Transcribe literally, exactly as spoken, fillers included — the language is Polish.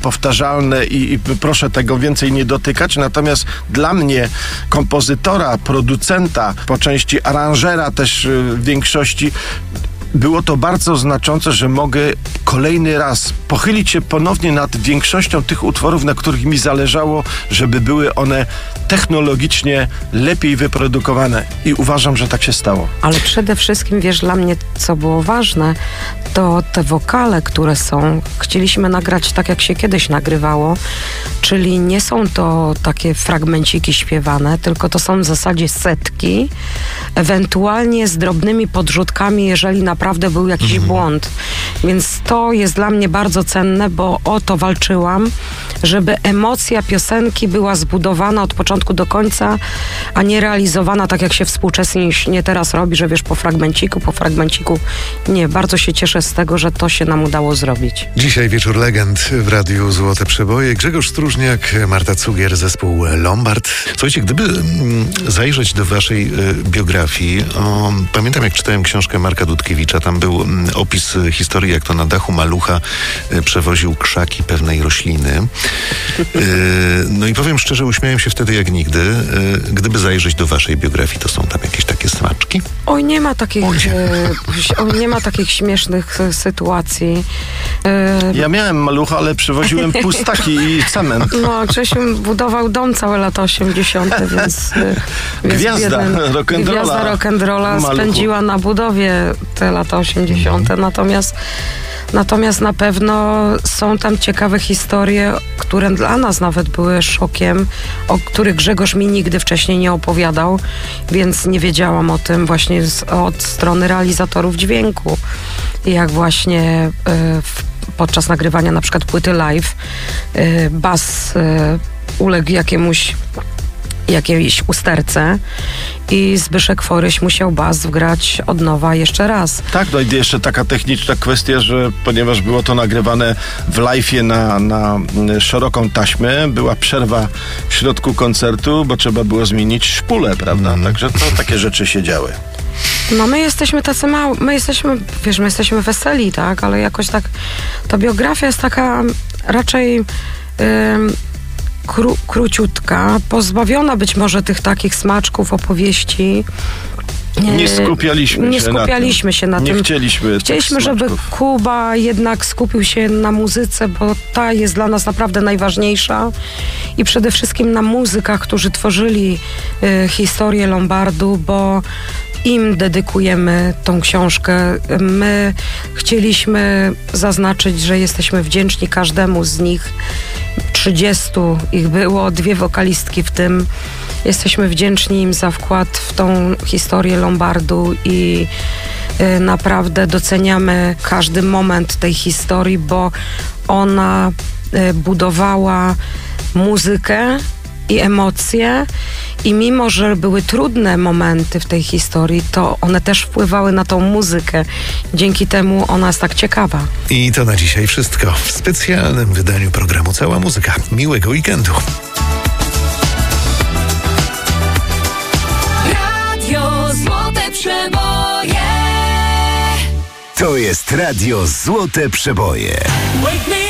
powtarzalne i, i proszę tego więcej nie dotykać. Natomiast dla mnie, kompozytora, producenta, po części aranżera też w większości, było to bardzo znaczące, że mogę kolejny raz pochylić się ponownie nad większością tych utworów, na których mi zależało, żeby były one technologicznie lepiej wyprodukowane. I uważam, że tak się stało. Ale przede wszystkim, wiesz, dla mnie co było ważne, to te wokale, które są, chcieliśmy nagrać tak, jak się kiedyś nagrywało, czyli nie są to takie fragmenciki śpiewane, tylko to są w zasadzie setki, ewentualnie z drobnymi podrzutkami, jeżeli naprawdę był jakiś mhm. błąd. Więc to jest dla mnie bardzo cenne, bo o to walczyłam, żeby emocja piosenki była zbudowana od początku do końca, a nie realizowana tak, jak się współczesnie nie teraz robi, że wiesz, po fragmenciku, po fragmenciku. Nie, bardzo się cieszę z tego, że to się nam udało zrobić. Dzisiaj wieczór legend w Radiu Złote Przeboje. Grzegorz Stróżniak, Marta Cugier, zespół Lombard. Słuchajcie, gdyby mm, zajrzeć do waszej y, biografii, o, pamiętam, jak czytałem książkę Marka Dudkiewicza, tam był mm, opis y, historii, jak to na dachu malucha y, przewoził krzaki pewnej rośliny. Y, no i powiem szczerze, uśmiałem się wtedy jak nigdy. Y, gdyby zajrzeć do waszej biografii, to są tam jakieś takie smaczki? Oj, nie ma takich, e, oj, nie ma takich śmiesznych e, sytuacji. E, ja miałem malucha, ale przywoziłem pustaki i cement. No, Czesiu budował dom całe lata osiemdziesiąte, więc... E, Gwiazda rock'n'rolla. Gwiazda rock'n'rolla spędziła na budowie te lata osiemdziesiąte. Mm. Natomiast Natomiast na pewno są tam ciekawe historie, które dla nas nawet były szokiem, o których Grzegorz mi nigdy wcześniej nie opowiadał, więc nie wiedziałam o tym właśnie z, od strony realizatorów dźwięku. I jak właśnie y, w, podczas nagrywania na przykład płyty live y, bas y, uległ jakiemuś jakiejś usterce i Zbyszek Foryś musiał bas wgrać od nowa jeszcze raz. Tak, no i jeszcze taka techniczna kwestia, że ponieważ było to nagrywane w live'ie na, na szeroką taśmę, była przerwa w środku koncertu, bo trzeba było zmienić szpulę, prawda? Mm. Także to takie rzeczy się działy. No my jesteśmy tacy mało, my jesteśmy, wiesz, my jesteśmy weseli, tak? Ale jakoś tak, ta biografia jest taka raczej... Yy, Kró, króciutka, pozbawiona być może tych takich smaczków, opowieści. Nie skupialiśmy nie się skupialiśmy na się na tym. tym. Nie chcieliśmy Chcieliśmy, żeby Kuba jednak skupił się na muzyce, bo ta jest dla nas naprawdę najważniejsza i przede wszystkim na muzykach, którzy tworzyli y, historię Lombardu, bo im dedykujemy tą książkę. My chcieliśmy zaznaczyć, że jesteśmy wdzięczni każdemu z nich. trzydziestu ich było, dwie wokalistki w tym. Jesteśmy wdzięczni im za wkład w tą historię Lombardu i y, naprawdę doceniamy każdy moment tej historii, bo ona y, budowała muzykę i emocje i mimo, że były trudne momenty w tej historii, to one też wpływały na tą muzykę. Dzięki temu ona jest tak ciekawa. I to na dzisiaj wszystko. W specjalnym wydaniu programu Cała Muzyka. Miłego weekendu. Radio Złote Przeboje. To jest Radio Złote Przeboje.